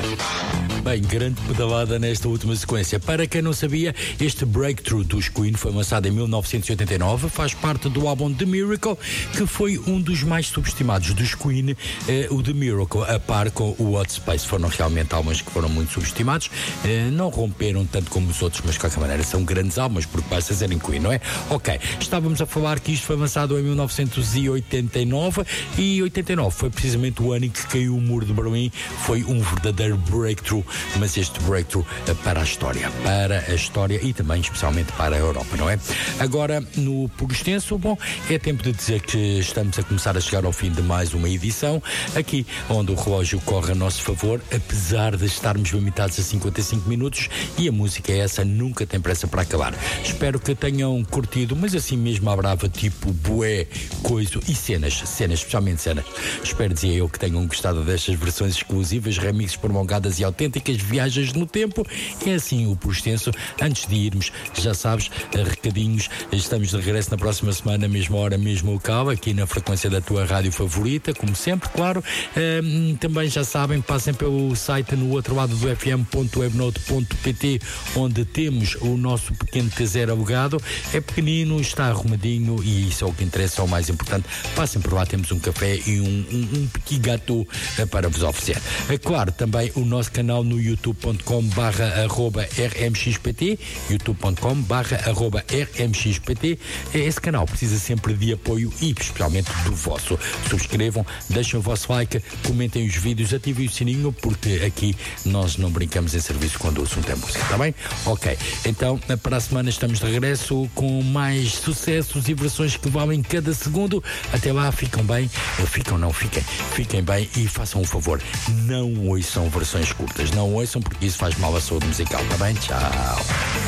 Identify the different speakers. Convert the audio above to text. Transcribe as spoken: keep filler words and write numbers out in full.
Speaker 1: Bem, grande pedalada nesta última sequência. Para quem não sabia, este Breakthrough dos Queen foi lançado em mil novecentos e oitenta e nove, faz parte do álbum The Miracle, que foi um dos mais subestimados dos Queen, eh, o The Miracle, a par com o Hot Space. Foram realmente álbuns que foram muito subestimados, eh, não romperam tanto como os outros, mas de qualquer maneira são grandes álbuns, porque basta serem Queen, não é? Ok, estávamos a falar que isto foi lançado em mil novecentos e oitenta e nove, e oitenta e nove foi precisamente o ano em que caiu o muro de Berlim. Foi um verdadeiro breakthrough, mas este breakthrough para a história, para a história e também especialmente para a Europa, não é? Agora, no por extenso, bom, é tempo de dizer que estamos a começar a chegar ao fim de mais uma edição, aqui onde o relógio corre a nosso favor, apesar de estarmos limitados a cinquenta e cinco minutos, e a música é essa, nunca tem pressa para acabar. Espero que tenham curtido, mas assim mesmo à brava, tipo bué, coisa e cenas, cenas, especialmente cenas. Espero dizer eu que tenham gostado destas versões exclusivas, remixes prolongadas e autênticas viagens no tempo. É assim o por extenso. Antes de irmos, já sabes, recadinhos, estamos de regresso na próxima semana, mesma hora, mesmo local, aqui na frequência da tua rádio favorita, como sempre, claro. Um, também já sabem, passem pelo site no outro lado do f m ponto webnote ponto p t, onde temos o nosso pequeno T zero alugado. É pequenino, está arrumadinho e isso é o que interessa, é o mais importante. Passem por lá, temos um café e um, um, um petit gâteau para vos oferecer. É claro, também o nosso canal no youtube ponto com barra arroba r m x p t, youtube ponto com barra arroba r m x p t. Esse canal precisa sempre de apoio e especialmente do vosso. Subscrevam, deixem o vosso like, comentem os vídeos, ativem o sininho, porque aqui nós não brincamos em serviço quando o assunto é música, está bem? Ok, então para a semana estamos de regresso com mais sucessos e versões que valem cada segundo. Até lá, ficam bem, ficam não, fiquem, fiquem bem e façam um favor, não ouçam versões curtas, não ouçam porque isso faz mal à saúde musical, está bem? Tchau!